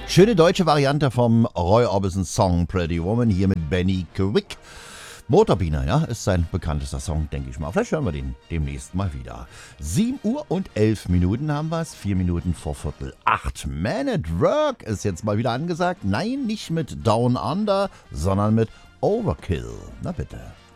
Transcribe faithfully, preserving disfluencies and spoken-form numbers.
Schöne deutsche Variante vom Roy Orbison Song Pretty Woman hier mit Benny Quick. Motorbiene, ja, ist sein bekanntester Song, denke ich mal. Vielleicht hören wir den demnächst mal wieder. sieben Uhr und elf Minuten haben wir es, vier Minuten vor Viertel acht. Man at Work ist jetzt mal wieder angesagt. Nein, nicht mit Down Under, sondern mit Overkill. Na bitte.